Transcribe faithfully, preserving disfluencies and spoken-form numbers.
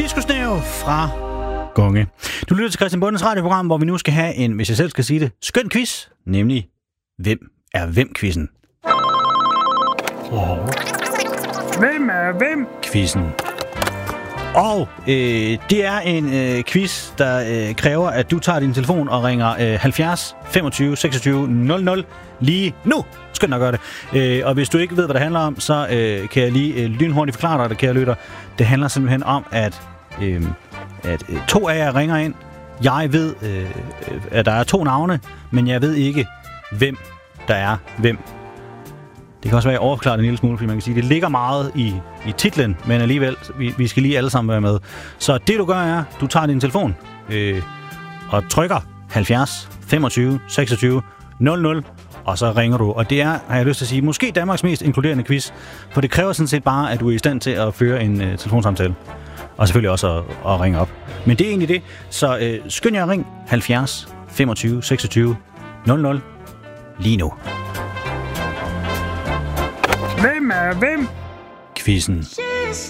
Diskusnæv fra Gunge. Du lytter til Christian Bundes radioprogram, hvor vi nu skal have en, hvis jeg selv skal sige det, skøn quiz, nemlig Hvem er hvem-quizzen. Oh. Hvem er hvem-quizzen? Og øh, det er en øh, quiz, der øh, kræver, at du tager din telefon og ringer øh, halvfjerds femogtyve seksogtyve nul nul lige nu. Skønt nok gøre det. Øh, og hvis du ikke ved, hvad det handler om, så øh, kan jeg lige øh, lynhurtigt forklare dig det, kære lytter. Det handler simpelthen om, at, øh, at øh, to af jer ringer ind. Jeg ved, øh, at der er to navne, men jeg ved ikke, hvem der er hvem. Det kan også være, at jeg overforklarer det en lille smule, fordi man kan sige, at det ligger meget i, i titlen, men alligevel, vi, vi skal lige alle sammen være med. Så det du gør er, du tager din telefon øh, og trykker halvfjerds femogtyve seksogtyve nul nul, og så ringer du. Og det er, har jeg lyst til at sige, måske Danmarks mest inkluderende quiz, for det kræver sådan set bare, at du er i stand til at føre en øh, telefonsamtale. Og selvfølgelig også at, at ringe op. Men det er egentlig det. Så øh, skynd jer at ringe halvfjerds femogtyve seksogtyve nul nul lige nu. Hvem er hvem? Quizzen.